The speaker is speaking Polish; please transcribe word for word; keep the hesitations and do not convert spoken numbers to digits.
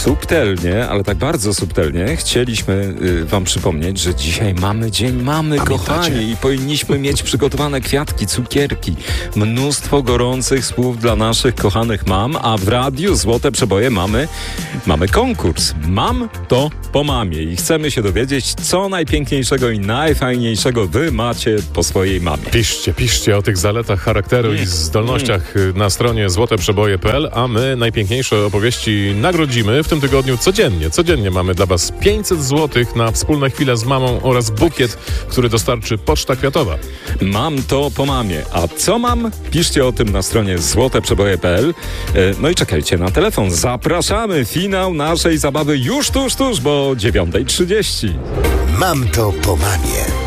subtelnie, ale tak bardzo subtelnie chcieliśmy y, wam przypomnieć, że dzisiaj mamy Dzień Mamy, Pamiętacie? kochani, i powinniśmy mieć przygotowane kwiatki, cukierki, mnóstwo gorących słów dla naszych kochanych mam, a w radiu Złote Przeboje mamy, mamy konkurs. Mam to po mamie i chcemy się dowiedzieć, co najpiękniejszego i najfajniejszego wy macie po swojej mamie. Piszcie, piszcie o tych zaletach charakteru mm. i zdolnościach mm. na stronie złote przeboje kropka p l, a my najpiękniejsze opowieści nagrodzimy w tym tygodniu codziennie. Codziennie mamy dla was pięćset złotych na wspólne chwile z mamą oraz bukiet, który dostarczy Poczta Kwiatowa. Mam to po mamie. A co mam? Piszcie o tym na stronie złote przeboje kropka p l. No i czekajcie na telefon. Zapraszamy. Finał naszej zabawy już tuż, tuż, bo dziewiąta trzydzieści. Mam to po mamie.